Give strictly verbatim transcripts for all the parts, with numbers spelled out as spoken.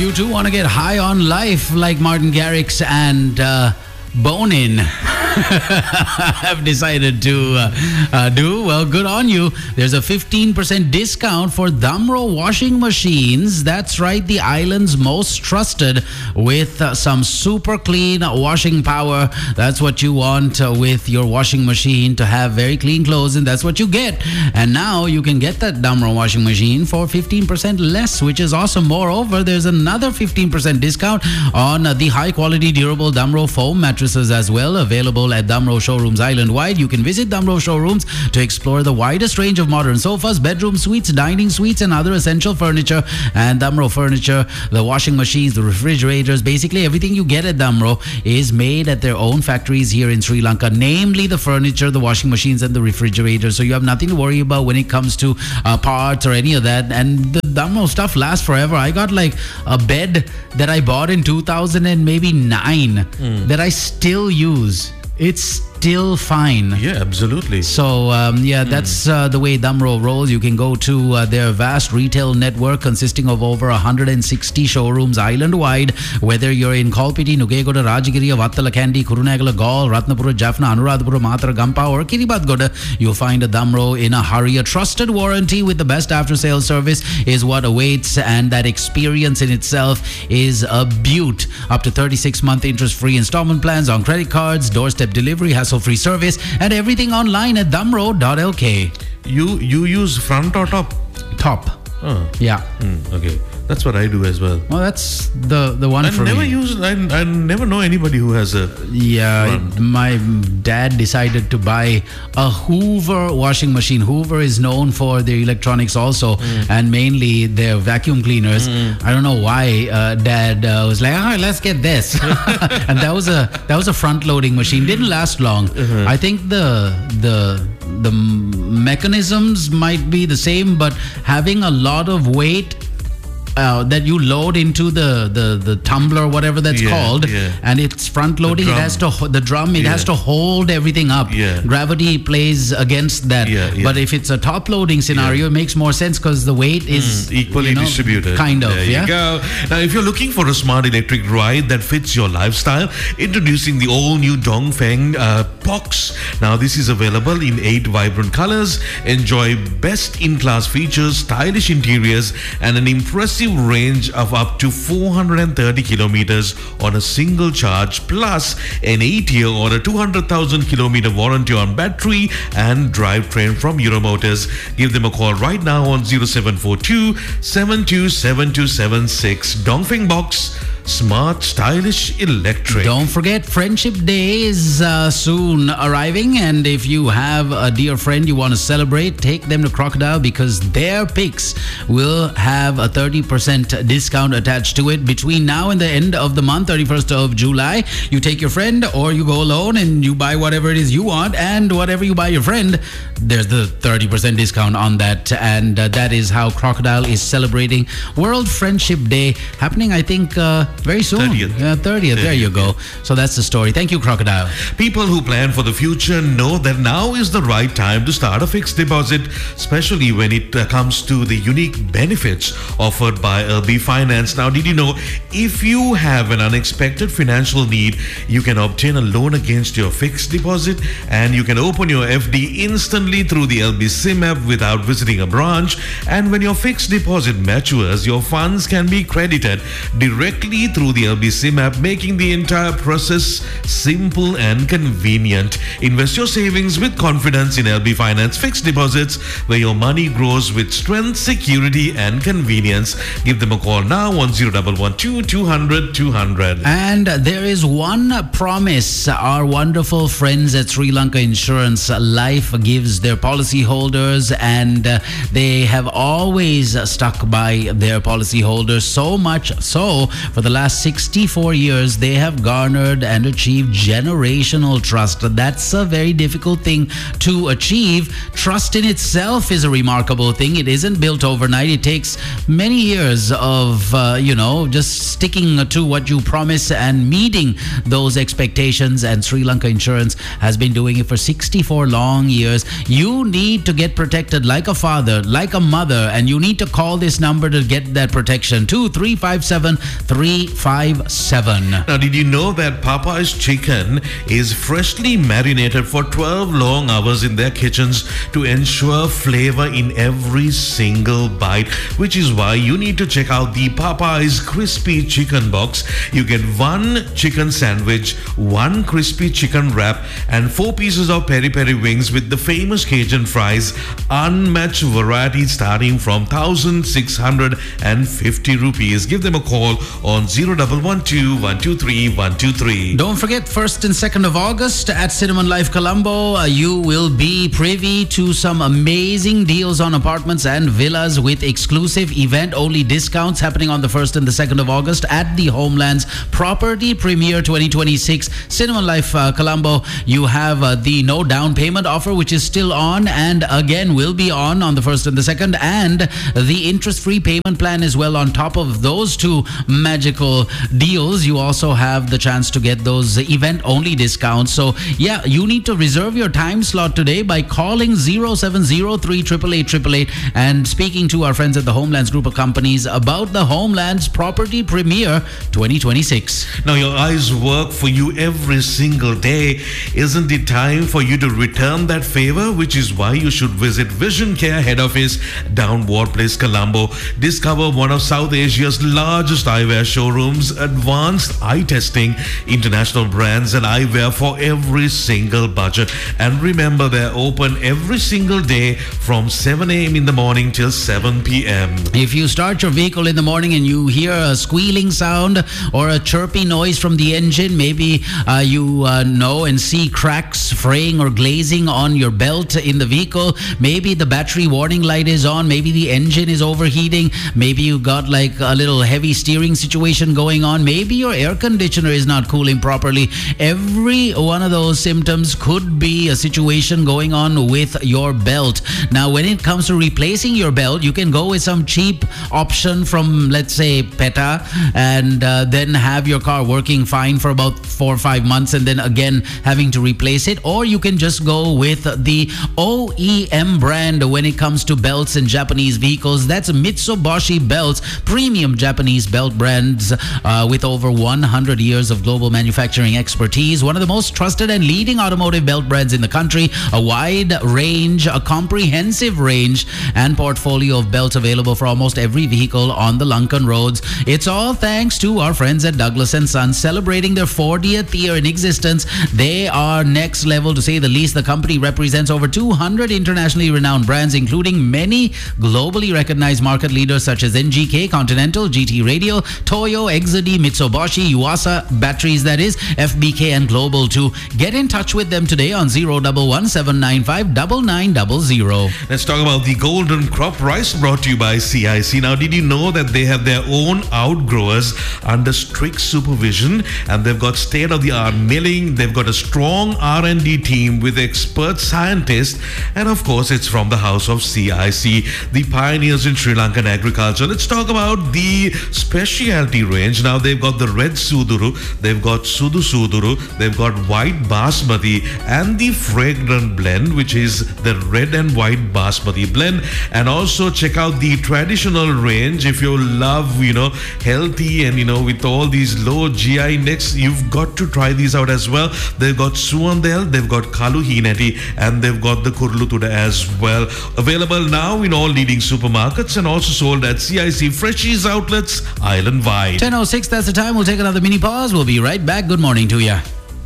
you too want to get high on life like Martin Garrix and uh, Bonin have decided to uh, uh, do, well, good on you. There's a fifteen percent discount for Damro washing machines. That's right, the island's most trusted, with uh, some super clean washing power. That's what you want uh, with your washing machine, to have very clean clothes, and that's what you get. And now you can get that Damro washing machine for fifteen percent less, which is awesome. Moreover, there's another fifteen percent discount on uh, the high quality durable Damro foam mattresses as well, available at Damro showrooms island-wide. You can visit Damro showrooms to explore the widest range of modern sofas, bedroom suites, dining suites, and other essential furniture. And Damro furniture, the washing machines, the refrigerators, basically everything you get at Damro is made at their own factories here in Sri Lanka, namely the furniture, the washing machines, and the refrigerators. So you have nothing to worry about when it comes to uh, parts or any of that. And the Damro stuff lasts forever. I got like a bed that I bought in two thousand and maybe nine mm. that I still use. It's still fine. Yeah, absolutely. So, um, yeah, mm. that's uh, the way Damro rolls. You can go to uh, their vast retail network consisting of over one hundred sixty showrooms island-wide. Whether you're in Kalpiti, Nugegoda, Rajagiri, Vattala, Kandy, Kurunegala, Gaul, Ratnapura, Jaffna, Anuradhapura, Matra, Gampa, or Kiribati, you'll find a Damro in a hurry. A trusted warranty with the best after-sales service is what awaits, and that experience in itself is a beaut. Up to thirty-six month interest-free installment plans on credit cards, doorstep delivery, hassle-free service, and everything online at damro dot l k. You you use front or top? Top. Oh. Yeah. Mm, okay. That's what I do as well. Well, that's the the one I for never me. use. I, I never know anybody who has a. Yeah, front. my dad decided to buy a Hoover washing machine. Hoover is known for their electronics also, mm. and mainly their vacuum cleaners. Mm. I don't know why uh, Dad uh, was like, "Oh, let's get this," and that was a that was a front-loading machine. Didn't last long. Uh-huh. I think the the the mechanisms might be the same, but having a lot of weight Uh, that you load into the the the tumbler, whatever that's yeah, called, yeah. and it's front loading. It has to the drum. It yeah. has to hold everything up. Yeah. Gravity plays against that. Yeah, yeah. But if it's a top loading scenario, yeah. it makes more sense because the weight is mm, equally you know, distributed. Kind of. There yeah. you go. Now, if you're looking for a smart electric ride that fits your lifestyle, introducing the all-new Dongfeng uh, Box. Now, this is available in eight vibrant colors. Enjoy best-in-class features, stylish interiors, and an impressive range of up to four hundred thirty kilometers on a single charge, plus an eight-year or a two hundred thousand kilometer warranty on battery and drivetrain from Euromotors. Give them a call right now on zero seven four two, seven two seven two seven six. Dongfeng Box. Smart, stylish, electric. Don't forget, Friendship Day is uh, soon arriving, and if you have a dear friend you want to celebrate, take them to Crocodile, because their picks will have a thirty percent discount attached to it between now and the end of the month, thirty-first of July. You take your friend, or you go alone and you buy whatever it is you want, and whatever you buy your friend, there's the thirty percent discount on that. And uh, that is how Crocodile is celebrating World Friendship Day, happening, I think, uh, very soon. thirtieth. Yeah, thirtieth. There you go. So that's the story. Thank you, Crocodile. People who plan for the future know that now is the right time to start a fixed deposit, especially when it uh, comes to the unique benefits offered by L B Finance. Now, did you know if you have an unexpected financial need, you can obtain a loan against your fixed deposit, and you can open your F D instantly through the L B SIM app without visiting a branch. And when your fixed deposit matures, your funds can be credited directly through the L B SIM app, making the entire process simple and convenient. Invest your savings with confidence in L B Finance fixed deposits, where your money grows with strength, security, and convenience. Give them a call now on zero one one two, two hundred, two hundred. And there is one promise our wonderful friends at Sri Lanka Insurance Life gives their policyholders, and uh, they have always stuck by their policyholders, so much so for the last sixty-four years, they have garnered and achieved generational trust. That's a very difficult thing to achieve. Trust in itself is a remarkable thing. It isn't built overnight. It takes many years of, uh, you know, just sticking to what you promise and meeting those expectations. And Sri Lanka Insurance has been doing it for sixty-four long years. You need to get protected like a father, like a mother, and you need to call this number to get that protection. two three five seven three five seven. Now, did you know that Popeye's chicken is freshly marinated for twelve long hours in their kitchens to ensure flavor in every single bite, which is why you need to check out the Popeye's Crispy Chicken Box. You get one chicken sandwich, one crispy chicken wrap, and four pieces of peri-peri wings with the famous Cajun fries. Unmatched variety starting from one thousand six hundred fifty rupees. Give them a call on zero one one two one two three one two three. Don't forget, first and second of August at Cinnamon Life Colombo, uh, you will be privy to some amazing deals on apartments and villas with exclusive event-only discounts happening on the first and the second of August at the Homelands Property Premiere twenty twenty-six. Cinnamon Life uh, Colombo, you have uh, the no down payment offer, which is still on and again will be on on the first and the second, and the interest-free payment plan as well. On top of those two magical deals, you also have the chance to get those event-only discounts. So yeah, you need to reserve your time slot today by calling zero seven zero three eight eight eight eight eight and speaking to our friends at the Homelands Group of Companies about the Homelands Property Premiere twenty twenty-six. Now, your eyes work for you every single day. Isn't it time for you to return that favor? Which is why you should visit Vision Care Head Office, down Ward Place, Colombo. Discover one of South Asia's largest eyewear showrooms, advanced eye testing, international brands and eyewear for every single budget. And remember, they're open every single day from seven a.m. in the morning till seven p.m. If you start your vehicle in the morning and you hear a squealing sound or a chirpy noise from the engine, maybe uh, you uh, know and see cracks, fraying or glazing on your belt in the vehicle. Maybe the battery warning light is on. Maybe the engine is overheating. Maybe you got like a little heavy steering situation going on. Maybe your air conditioner is not cooling properly. Every one of those symptoms could be a situation going on with your belt. Now, when it comes to replacing your belt, you can go with some cheap option from, let's say, PETA, and uh, then have your car working fine for about four or five months and then again having to replace it. Or you can just go with the O E M brand when it comes to belts in Japanese vehicles. That's Mitsubishi Belts, premium Japanese belt brands uh, with over one hundred years of global manufacturing expertise. One of the most trusted and leading automotive belt brands in the country. A wide range, a comprehensive range and portfolio of belts available for almost every vehicle on the Lankan roads. It's all thanks to our friends at Douglas and Sons, celebrating their fortieth year in existence. They are next level, to say the least. The company represents over two hundred internationally renowned brands, including many globally recognized market leaders such as N G K, Continental, G T Radial, Toyo, Exody, Mitsubishi, Yuasa Batteries, that is, F B K and Global too. Get in touch with them today on zero one one seven nine five nine nine zero zero. Let's talk about the Golden Crop Rice, brought to you by C I C. Now, did you know that they have their own outgrowers under strict supervision, and they've got state-of-the-art milling, they've got a strong R and D team with expert scientists, and of course, it's from the house of C I C, the pioneers in Sri Lankan agriculture. Let's talk about the specialty range. Now, they've got the red Suduru, they've got Sudu Suduru, they've got white Basmati, and the fragrant blend, which is the red and white Basmati blend. And also check out the traditional range. If you love, you know, healthy and, you know, with all these low G I index, you've got to try these out as well. They've got Suandel, they've got Kalu Hineti, and they've got the Kurlutuda as well. Available now in all leading supermarkets and also sold at C I C Freshies outlets island-wide. ten oh six, that's the time. We'll take another mini pause. We'll be right back. Good morning to you.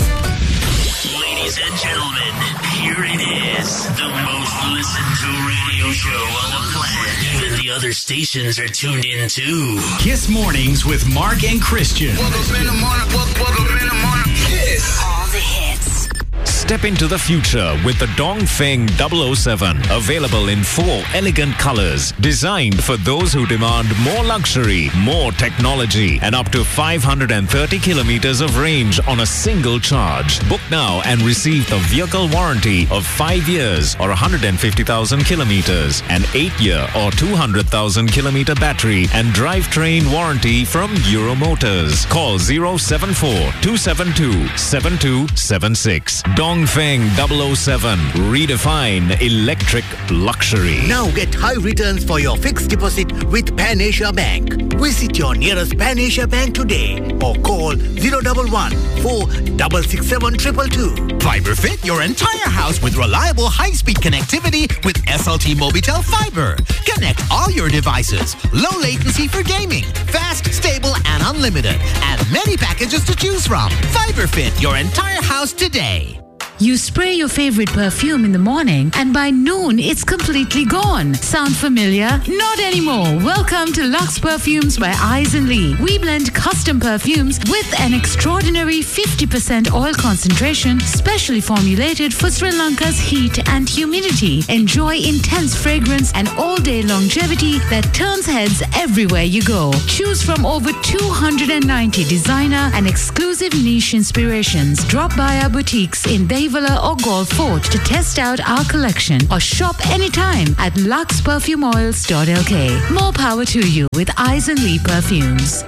Ladies and gentlemen, here it is, the most listened to radio show on the planet. Even the other stations are tuned in too. Kiss Mornings with Mark and Christian. Welcome in the morning, welcome in the morning. Kiss. All the hits. Step into the future with the Dongfeng double oh seven. Available in four elegant colors. Designed for those who demand more luxury, more technology, and up to five hundred thirty kilometers of range on a single charge. Book now and receive the vehicle warranty of five years or one hundred fifty thousand kilometers, an eight-year or two hundred thousand kilometer battery and drivetrain warranty from Euro Motors. Call zero seven four two seven two seven two seven six. Dongfeng double oh seven. Redefine electric luxury. Now get high returns for your fixed deposit with Pan Asia Bank. Visit your nearest Pan Asia Bank today or call zero one one four six six seven two two two. FiberFit your entire house with reliable high-speed connectivity with S L T Mobitel Fiber. Connect all your devices. Low latency for gaming. Fast, stable, and unlimited. And many packages to choose from. FiberFit your entire house today. You spray your favorite perfume in the morning and by noon it's completely gone. Sound familiar? Not anymore. Welcome to Lux Perfumes by Eyes and Lee. We blend custom perfumes with an extraordinary fifty percent oil concentration, specially formulated for Sri Lanka's heat and humidity. Enjoy intense fragrance and all-day longevity that turns heads everywhere you go. Choose from over two hundred ninety designer and exclusive niche inspirations. Drop by our boutiques in Bay or Golf Fort to test out our collection or shop anytime at lux perfume oils dot l k. More power to you with Eyes and Lee Perfumes.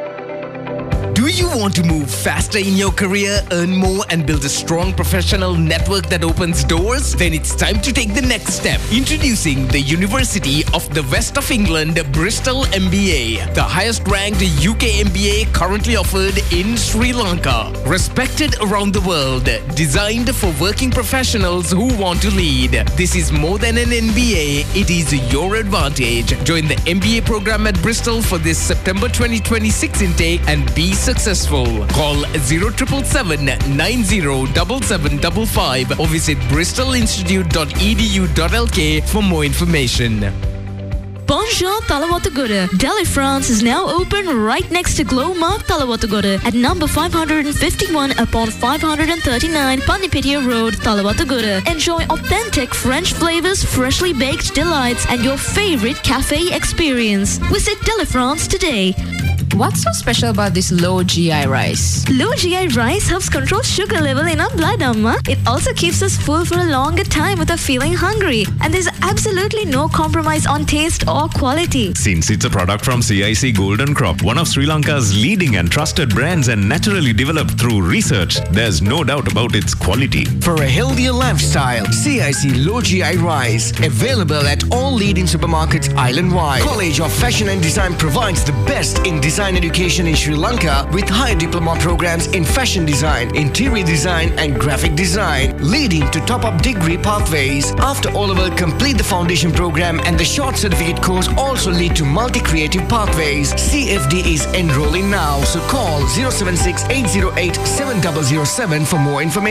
Do you want to move faster in your career, earn more, and build a strong professional network that opens doors? Then it's time to take the next step. Introducing the University of the West of England, Bristol M B A, the highest ranked U K M B A currently offered in Sri Lanka. Respected around the world, designed for working professionals who want to lead. This is more than an M B A, it is your advantage. Join the M B A program at Bristol for this September twenty twenty-six intake and be successful. Call zero seven seven seven nine zero seven seven five five or visit bristol institute dot e d u dot l k for more information. Bonjour Talawatagura. Delhi France is now open right next to Glowmark Talawatagura at number five hundred fifty-one upon five hundred thirty-nine Panipetia Road, Talawatagura. Enjoy authentic French flavors, freshly baked delights, and your favorite cafe experience. Visit Delhi France today. What's so special about this low G I rice? Low G I rice helps control sugar level in our blood, Amma. It also keeps us full for a longer time without feeling hungry. And there's absolutely no compromise on taste or quality. Since it's a product from C I C Golden Crop, one of Sri Lanka's leading and trusted brands and naturally developed through research, there's no doubt about its quality. For a healthier lifestyle, C I C Low G I Rice. Available at all leading supermarkets island-wide. College of Fashion and Design provides the best in design education in Sri Lanka with high diploma programs in fashion design, interior design and graphic design, leading to top-up degree pathways. After O-Level, complete the foundation program and the short certificate course also lead to multi-creative pathways. C F D is enrolling now, so call zero seven six eight zero eight seven zero zero seven for more information.